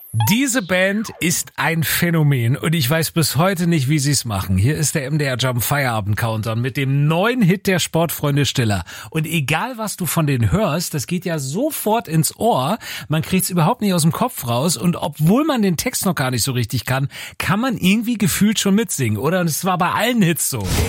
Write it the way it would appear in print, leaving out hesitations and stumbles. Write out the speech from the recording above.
Diese Band ist ein Phänomen und ich weiß bis heute nicht, wie sie es machen. Hier ist der MDR Jump Feierabend Countdown mit dem neuen Hit der Sportfreunde Stiller. Und egal, was du von denen hörst, das geht ja sofort ins Ohr. Man kriegt es überhaupt nicht aus dem Kopf raus und obwohl man den Text noch gar nicht so richtig kann man irgendwie gefühlt schon mitsingen, oder? Und es war bei allen Hits so.